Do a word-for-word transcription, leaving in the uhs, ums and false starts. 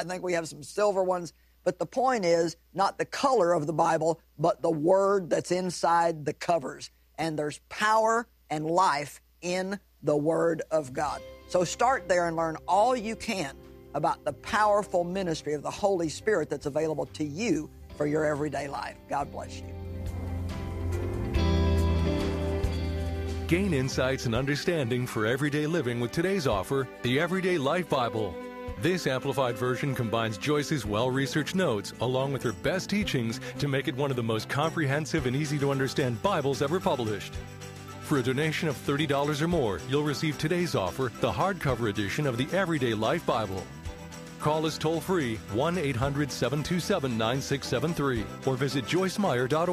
think we have some silver ones. But the point is not the color of the Bible, but the word that's inside the covers. And there's power and life in the Word of God. So start there and learn all you can about the powerful ministry of the Holy Spirit that's available to you for your everyday life. God bless you. Gain insights and understanding for everyday living with today's offer, the Everyday Life Bible. This amplified version combines Joyce's well-researched notes along with her best teachings to make it one of the most comprehensive and easy-to-understand Bibles ever published. For a donation of thirty dollars or more, you'll receive today's offer, the hardcover edition of the Everyday Life Bible. Call us toll-free, one eight hundred, seven two seven, nine six seven three, or visit joyce meyer dot org.